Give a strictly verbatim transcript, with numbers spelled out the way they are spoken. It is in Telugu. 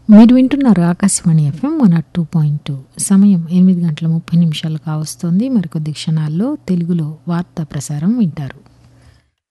మీరు వింటున్నారు Akashvani FM one not two point two. సమయం ఎనిమిది గంటల ముప్పై నిమిషాలు కావస్తోంది. మరికొద్ది క్షణాల్లో తెలుగులో వార్తా ప్రసారం వింటారు.